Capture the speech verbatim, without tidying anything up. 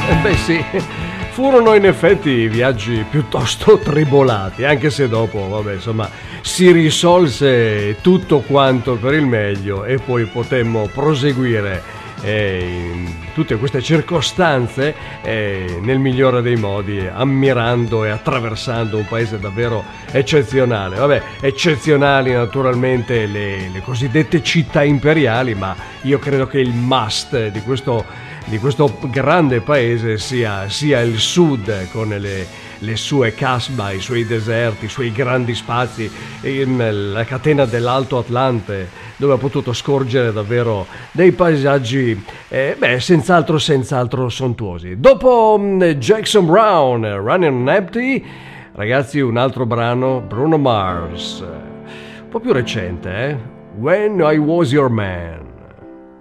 Beh sì, furono in effetti viaggi piuttosto tribolati, anche se dopo, vabbè, insomma, si risolse tutto quanto per il meglio e poi potemmo proseguire eh, in tutte queste circostanze eh, nel migliore dei modi, ammirando e attraversando un paese davvero eccezionale. Vabbè, eccezionali naturalmente le, le cosiddette città imperiali, ma io credo che il must di questo di questo grande paese sia, sia il sud, con le, le sue casba, i suoi deserti, i suoi grandi spazi, in la catena dell'Alto Atlante, dove ha potuto scorgere davvero dei paesaggi eh, beh, senz'altro senz'altro sontuosi. Dopo Jackson Browne, Running on Empty, ragazzi, un altro brano, Bruno Mars, un po' più recente, eh? When I Was Your Man.